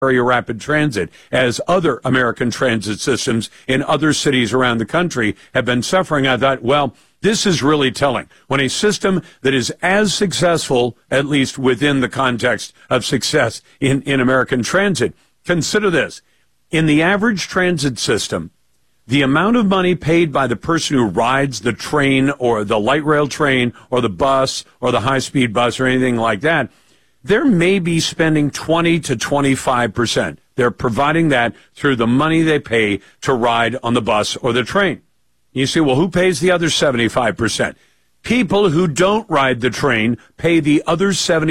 area rapid transit, as other American transit systems in other cities around the country have been suffering. I thought, well, this is really telling. When a system that is as successful, at least within the context of success in American transit, consider this. In the average transit system, the amount of money paid by the person who rides the train or the light rail train or the bus or the high-speed bus or anything like that, they're maybe spending 20 to 25%. They're providing that through the money they pay to ride on the bus or the train. You say, well, who pays the other 75%? People who don't ride the train pay the other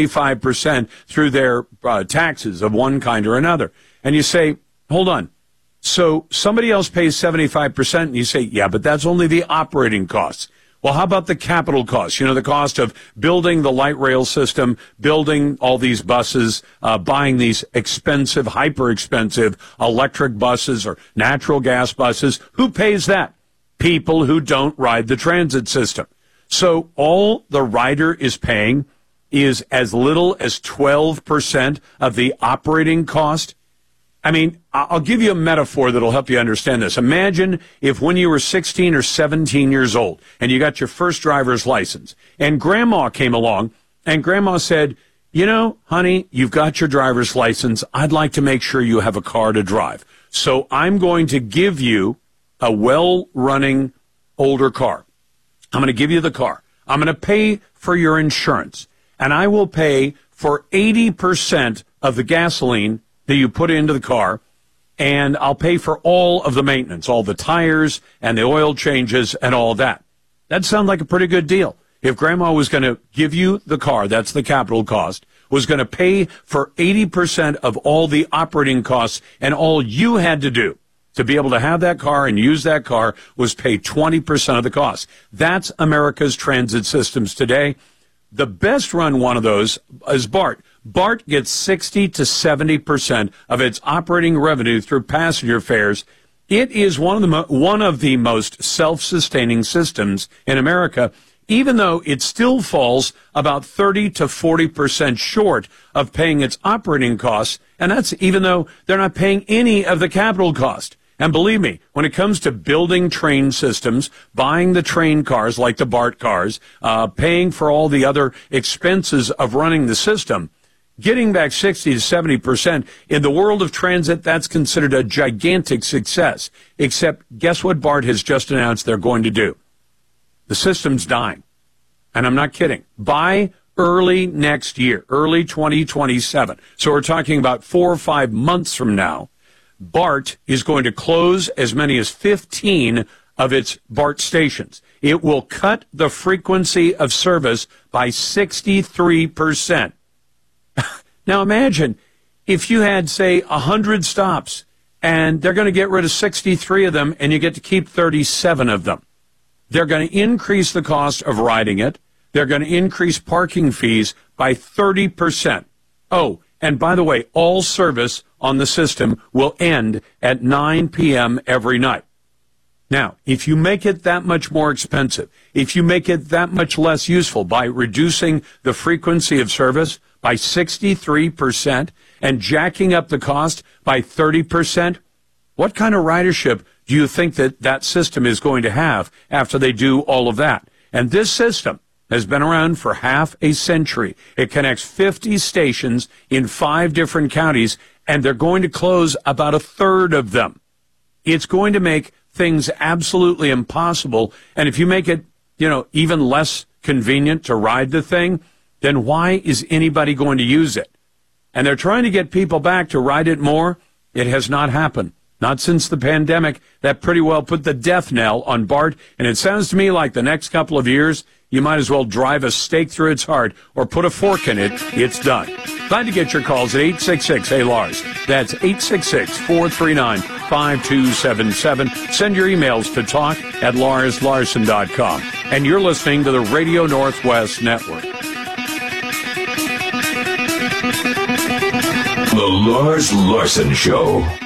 75% through their taxes of one kind or another. And you say, hold on. So somebody else pays 75%, and you say, yeah, but that's only the operating costs. Well, how about the capital costs? You know, the cost of building the light rail system, building all these buses, buying these expensive, hyper-expensive electric buses or natural gas buses. Who pays that? People who don't ride the transit system. So all the rider is paying is as little as 12% of the operating cost. I mean, I'll give you a metaphor that'll help you understand this. Imagine if when you were 16 or 17 years old and you got your first driver's license and grandma came along and grandma said, you know, honey, you've got your driver's license. I'd like to make sure you have a car to drive. So I'm going to give you a well-running older car. I'm going to give you the car. I'm going to pay for your insurance. And I will pay for 80% of the gasoline that you put into the car, and I'll pay for all of the maintenance, all the tires and the oil changes and all that. That sounds like a pretty good deal. If grandma was going to give you the car, that's the capital cost, was going to pay for 80% of all the operating costs, and all you had to do to be able to have that car and use that car was pay 20% of the cost. That's America's transit systems today. The best run one of those is BART. BART gets 60 to 70% of its operating revenue through passenger fares. It is one of the most self-sustaining systems in America, even though it still falls about 30 to 40% short of paying its operating costs, and that's even though they're not paying any of the capital cost. And believe me, when it comes to building train systems, buying the train cars like the BART cars, paying for all the other expenses of running the system, getting back 60 to 70% in the world of transit, that's considered a gigantic success. Except, guess what BART has just announced they're going to do? The system's dying. And I'm not kidding. By early next year, early 2027, so we're talking about 4 or 5 months from now, BART is going to close as many as 15 of its BART stations. It will cut the frequency of service by 63%. Now imagine if you had, say, 100 stops, and they're going to get rid of 63 of them, and you get to keep 37 of them. They're going to increase the cost of riding it. They're going to increase parking fees by 30%. Oh, and by the way, all service on the system will end at 9 p.m. every night. Now, if you make it that much more expensive, if you make it that much less useful by reducing the frequency of service by 63% and jacking up the cost by 30%, what kind of ridership do you think that system is going to have after they do all of that? And this system has been around for half a century. It connects 50 stations in 5 different counties, and they're going to close about a third of them. It's going to make things absolutely impossible. And if you make it, even less convenient to ride the thing, then why is anybody going to use it? And they're trying to get people back to ride it more. It has not happened. Not since the pandemic. That pretty well put the death knell on BART. And it sounds to me like the next couple of years, you might as well drive a stake through its heart or put a fork in it. It's done. Glad to get your calls at 866-HEY-LARS. That's 866-439-5277. Send your emails to talk@LarsLarson.com. And you're listening to the Radio Northwest Network. The Lars Larson Show.